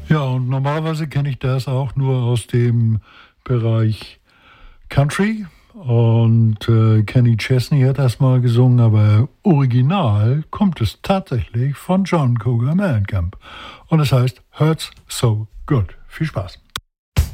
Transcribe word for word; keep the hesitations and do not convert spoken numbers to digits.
Ja, und normalerweise kenne ich das auch nur aus dem Bereich Country. Und äh, Kenny Chesney hat das mal gesungen, aber original kommt es tatsächlich von John Cougar Mellencamp. Und es heißt Hurts So Good. Viel Spaß.